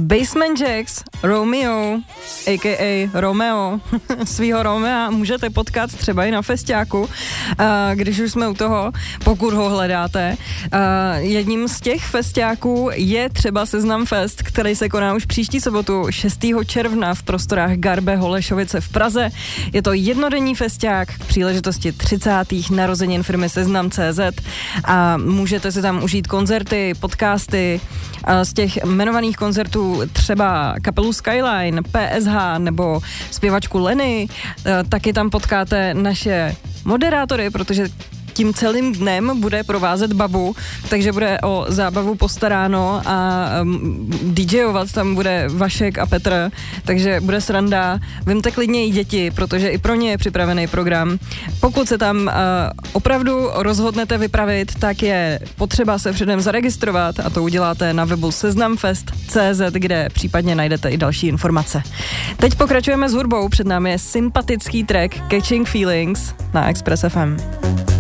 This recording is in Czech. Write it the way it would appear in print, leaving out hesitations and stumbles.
Basement Jaxx, Romeo, a.k.a. Romeo, svýho Romea můžete potkat třeba i na festiáku, když už jsme u toho, pokud ho hledáte. Jedním z těch festiáků je třeba Seznam Fest, který se koná už příští sobotu 6. června v prostorách Garbe Holešovice v Praze. Je to jednodenní festiák k příležitosti 30. narozenin firmy Seznam.cz a můžete si tam užít koncerty, podcasty, z těch jmenovaných koncertů třeba kapelu Skyline, PSH nebo zpěvačku Lenny. Taky tam potkáte naše moderátory, protože tím celým dnem bude provázet Babu, takže bude o zábavu postaráno a DJovat tam bude Vašek a Petr, takže bude sranda. Vemte klidně i děti, protože i pro ně je připravený program. Pokud se tam opravdu rozhodnete vypravit, tak je potřeba se předem zaregistrovat a to uděláte na webu seznamfest.cz, kde případně najdete i další informace. Teď pokračujeme s hudbou, před námi je sympatický track Catching Feelings na Express FM.